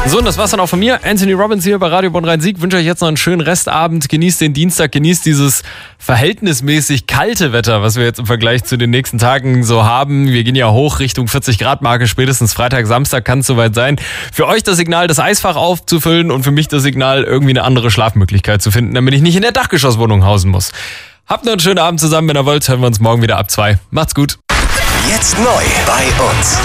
So, und das war's dann auch von mir. Anthony Robbins hier bei Radio Bonn-Rhein-Sieg. Wünsche euch jetzt noch einen schönen Restabend. Genießt den Dienstag, genießt dieses verhältnismäßig kalte Wetter, was wir jetzt im Vergleich zu den nächsten Tagen so haben. Wir gehen ja hoch Richtung 40-Grad-Marke. Spätestens Freitag, Samstag kann es soweit sein. Für euch das Signal, das Eisfach aufzufüllen und für mich das Signal, irgendwie eine andere Schlafmöglichkeit zu finden, damit ich nicht in der Dachgeschosswohnung hausen muss. Habt noch einen schönen Abend zusammen. Wenn ihr wollt, hören wir uns morgen wieder ab 2. Macht's gut. Jetzt neu bei uns.